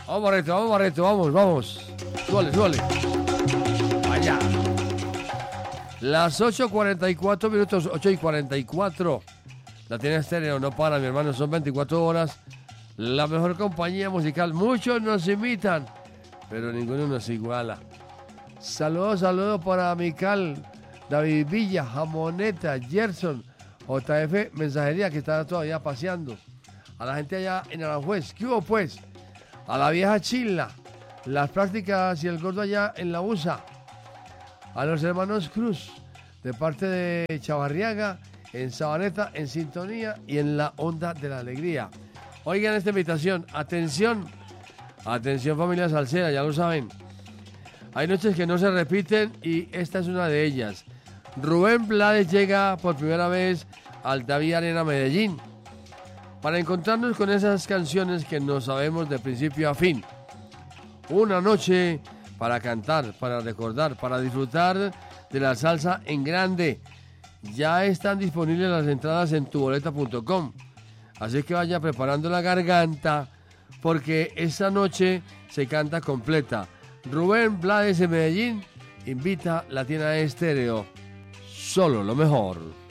Vamos, Barreto, vamos. Súbale. Allá. Las 8:44 minutos, 8:44. La tiene Estéreo, no para, mi hermano, son 24 horas. La mejor compañía musical. Muchos nos imitan, pero ninguno nos iguala. Saludos para Mical, David Villa, Jamoneta, Gerson, JF Mensajería, que está todavía paseando. A la gente allá en Aranjuez. ¿Qué hubo, pues? A la vieja Chila, las prácticas y el gordo allá en la USA. A los hermanos Cruz, de parte de Chavarriaga, en Sabaneta, en sintonía y en la onda de la alegría. Oigan esta invitación, atención familia salsera, ya lo saben. Hay noches que no se repiten y esta es una de ellas. Rubén Blades llega por primera vez al David Arena Medellín para encontrarnos con esas canciones que nos sabemos de principio a fin. Una noche para cantar, para recordar, para disfrutar de la salsa en grande. Ya están disponibles las entradas en tuboleta.com. Así que vaya preparando la garganta porque esa noche se canta completa. Rubén Blades en Medellín invita Latina Estéreo. Solo lo mejor.